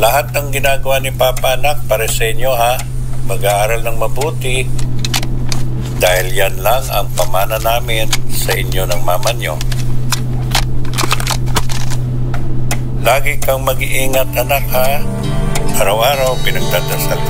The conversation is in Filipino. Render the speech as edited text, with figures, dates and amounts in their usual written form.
Lahat ng ginagawa ni Papa, anak, para sa inyo, ha? Mag-aaral ng mabuti dahil yan lang ang pamana namin sa inyo ng mama nyo. Lagi kang mag-iingat, anak, ha? Araw-araw pinagdadasal